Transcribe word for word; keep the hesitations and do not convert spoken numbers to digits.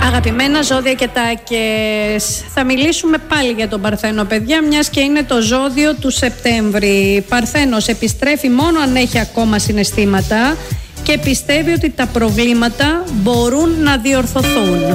Αγαπημένα ζώδια και τάκες, θα μιλήσουμε πάλι για τον Παρθένο, παιδιά, μιας και είναι το ζώδιο του Σεπτέμβρη. Παρθένος επιστρέφει μόνο αν έχει ακόμα συναισθήματα και πιστεύει ότι τα προβλήματα μπορούν να διορθωθούν.